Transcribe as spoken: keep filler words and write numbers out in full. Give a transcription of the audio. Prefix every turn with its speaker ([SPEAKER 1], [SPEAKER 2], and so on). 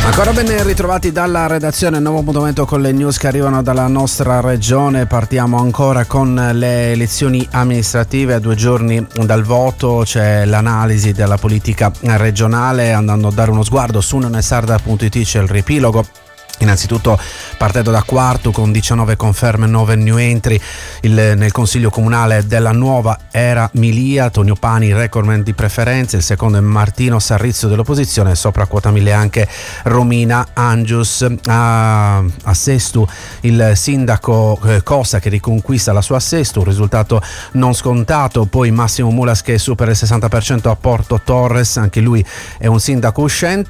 [SPEAKER 1] Ancora ben ritrovati dalla redazione, nuovo appuntamento con le news che arrivano dalla nostra regione. Partiamo ancora con le elezioni amministrative. A due giorni dal voto c'è l'analisi della politica regionale, andando a dare uno sguardo su unesarda punto it, c'è il riepilogo. Innanzitutto partendo da Quartu con diciannove conferme, nove new entry il, nel consiglio comunale della nuova era Milia, Tonio Pani recordman di preferenze, il secondo è Martino Sarrizio dell'opposizione, sopra quota mille anche Romina Angius. A, a Sestu il sindaco eh, Cosa che riconquista la sua a Sestu, un risultato non scontato. Poi Massimo Mulas che supera il sessanta per cento a Porto Torres, anche lui è un sindaco uscente.